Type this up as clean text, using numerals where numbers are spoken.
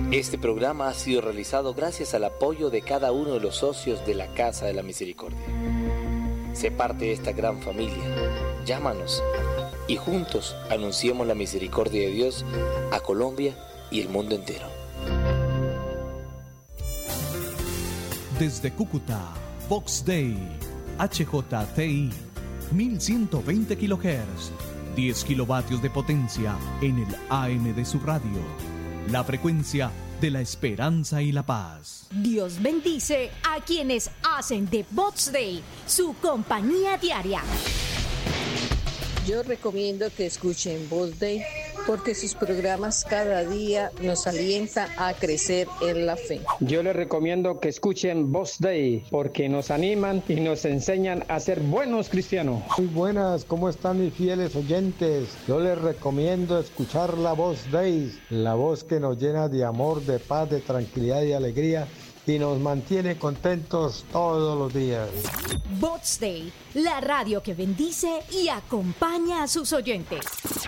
Este programa ha sido realizado gracias al apoyo de cada uno de los socios de la Casa de la Misericordia. Sé parte de esta gran familia. Llámanos y juntos anunciemos la misericordia de Dios a Colombia y el mundo entero. Desde Cúcuta, Vox Day, HJTI, 1120 kHz, 10 kilovatios de potencia en el AM de su radio. La frecuencia de la esperanza y la paz. Dios bendice a quienes hacen de Vox Day su compañía diaria. Yo recomiendo que escuchen Vox Day porque sus programas cada día nos alientan a crecer en la fe. Yo les recomiendo que escuchen Vox Day porque nos animan y nos enseñan a ser buenos cristianos. Muy buenas, ¿cómo están mis fieles oyentes? Yo les recomiendo escuchar la Vox Day, la voz que nos llena de amor, de paz, de tranquilidad y alegría y nos mantiene contentos todos los días. Vox Day, la radio que bendice y acompaña a sus oyentes.